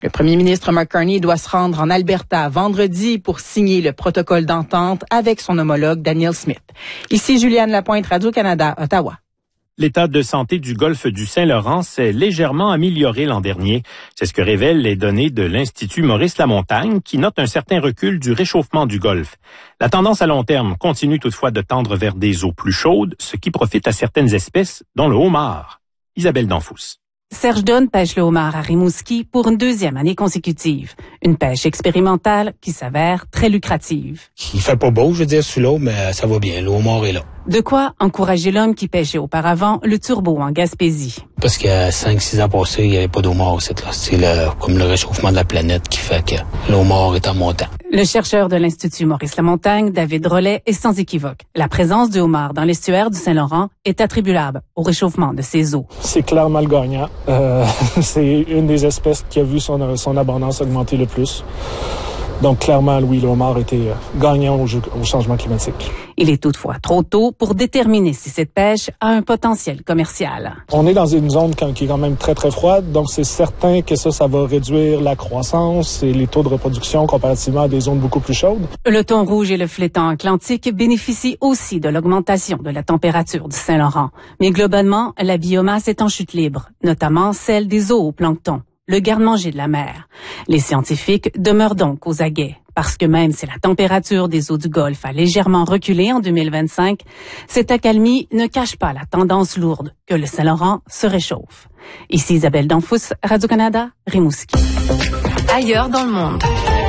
Le premier ministre Mark Carney doit se rendre en Alberta vendredi pour signer le protocole d'entente avec son homologue Danielle Smith. Ici Juliane Lapointe, Radio-Canada, Ottawa. L'état de santé du golfe du Saint-Laurent s'est légèrement amélioré l'an dernier. C'est ce que révèlent les données de l'Institut Maurice-Lamontagne qui note un certain recul du réchauffement du golfe. La tendance à long terme continue toutefois de tendre vers des eaux plus chaudes, ce qui profite à certaines espèces, dont le homard. Isabelle Danfous. Serge Dunn pêche le homard à Rimouski pour une deuxième année consécutive. Une pêche expérimentale qui s'avère très lucrative. Il fait pas beau, je veux dire, sous l'eau, mais ça va bien. Le homard est là. De quoi encourager l'homme qui pêchait auparavant le turbo en Gaspésie. Parce qu'il y a 5-6 ans passés, il n'y avait pas d'homard ici. C'est comme le réchauffement de la planète qui fait que le homard est en montant. Le chercheur de l'Institut Maurice-Lamontagne, David Rollet, est sans équivoque. La présence du homard dans l'estuaire du Saint-Laurent est attribuable au réchauffement de ses eaux. C'est clairement le gagnant. C'est une des espèces qui a vu son abondance augmenter le plus. Donc, clairement, oui, le homard était gagnant au changement climatique. Il est toutefois trop tôt pour déterminer si cette pêche a un potentiel commercial. On est dans une zone qui est quand même très, très froide. Donc, c'est certain que ça va réduire la croissance et les taux de reproduction comparativement à des zones beaucoup plus chaudes. Le thon rouge et le flétan atlantique bénéficient aussi de l'augmentation de la température du Saint-Laurent. Mais globalement, la biomasse est en chute libre, notamment celle des zooplanctons, le garde-manger de la mer. Les scientifiques demeurent donc aux aguets, parce que même si la température des eaux du Golfe a légèrement reculé en 2025, cette accalmie ne cache pas la tendance lourde que le Saint-Laurent se réchauffe. Ici Isabelle Danfous, Radio-Canada, Rimouski. Ailleurs dans le monde.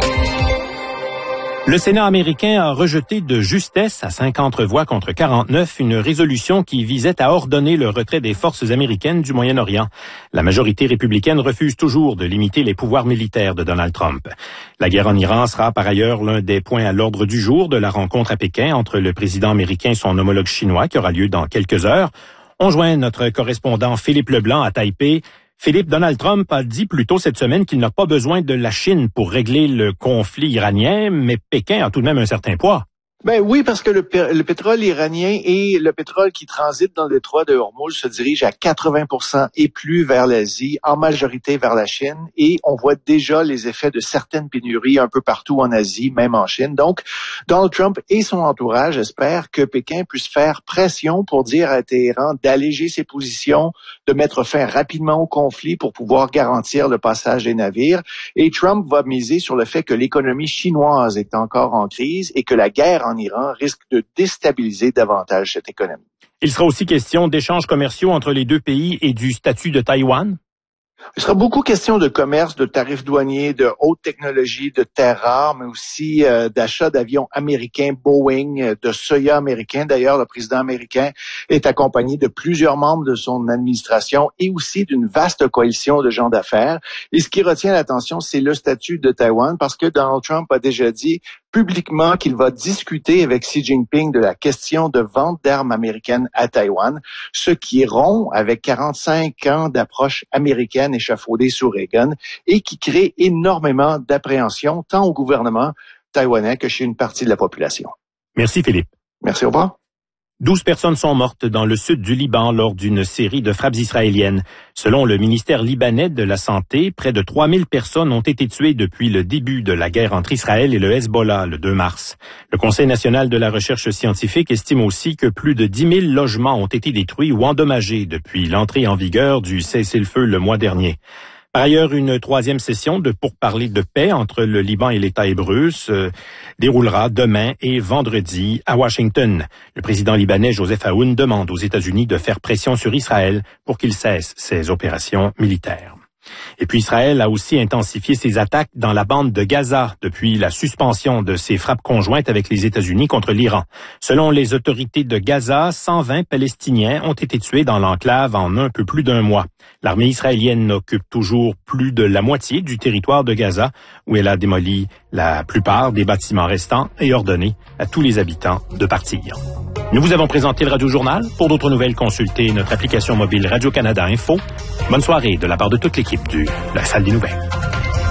Le Sénat américain a rejeté de justesse, à 50 voix contre 49, une résolution qui visait à ordonner le retrait des forces américaines du Moyen-Orient. La majorité républicaine refuse toujours de limiter les pouvoirs militaires de Donald Trump. La guerre en Iran sera par ailleurs l'un des points à l'ordre du jour de la rencontre à Pékin entre le président américain et son homologue chinois qui aura lieu dans quelques heures. On joint notre correspondant Philippe Leblanc à Taipei. Philippe, Donald Trump a dit plus tôt cette semaine qu'il n'a pas besoin de la Chine pour régler le conflit iranien, mais Pékin a tout de même un certain poids. Ben oui, parce que le pétrole iranien et le pétrole qui transite dans le détroit de Hormuz se dirige à 80% et plus vers l'Asie, en majorité vers la Chine, et on voit déjà les effets de certaines pénuries un peu partout en Asie, même en Chine. Donc, Donald Trump et son entourage espèrent que Pékin puisse faire pression pour dire à Téhéran d'alléger ses positions, de mettre fin rapidement au conflit pour pouvoir garantir le passage des navires. Et Trump va miser sur le fait que l'économie chinoise est encore en crise et que la guerre en Iran risque de déstabiliser davantage cette économie. Il sera aussi question d'échanges commerciaux entre les deux pays et du statut de Taïwan. Il sera beaucoup question de commerce, de tarifs douaniers, de haute technologie, de terres rares, mais aussi d'achat d'avions américains Boeing, de soya américain. D'ailleurs, le président américain est accompagné de plusieurs membres de son administration et aussi d'une vaste coalition de gens d'affaires. Et ce qui retient l'attention, c'est le statut de Taïwan, parce que Donald Trump a déjà dit publiquement qu'il va discuter avec Xi Jinping de la question de vente d'armes américaines à Taïwan, ce qui rompt avec 45 ans d'approche américaine échafaudée sous Reagan et qui crée énormément d'appréhension tant au gouvernement taïwanais que chez une partie de la population. Merci Philippe. Merci, au revoir. 12 personnes sont mortes dans le sud du Liban lors d'une série de frappes israéliennes. Selon le ministère libanais de la Santé, près de 3000 personnes ont été tuées depuis le début de la guerre entre Israël et le Hezbollah le 2 mars. Le Conseil national de la recherche scientifique estime aussi que plus de 10 000 logements ont été détruits ou endommagés depuis l'entrée en vigueur du cessez-le-feu le mois dernier. Par ailleurs, une troisième session de pourparlers de paix entre le Liban et l'État hébreu se déroulera demain et vendredi à Washington. Le président libanais Joseph Aoun demande aux États-Unis de faire pression sur Israël pour qu'il cesse ses opérations militaires. Et puis Israël a aussi intensifié ses attaques dans la bande de Gaza depuis la suspension de ses frappes conjointes avec les États-Unis contre l'Iran. Selon les autorités de Gaza, 120 Palestiniens ont été tués dans l'enclave en un peu plus d'un mois. L'armée israélienne occupe toujours plus de la moitié du territoire de Gaza, où elle a démoli la plupart des bâtiments restants et ordonné à tous les habitants de partir. Nous vous avons présenté le Radio-Journal. Pour d'autres nouvelles, consultez notre application mobile Radio-Canada Info. Bonne soirée de la part de toute l'équipe de la Salle des Nouvelles.